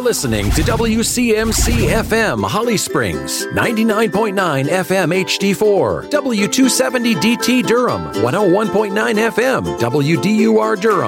listening to WCMC FM Holly Springs, 99.9 FM HD4, W270 DT Durham, 101.9 FM WDUR Durham.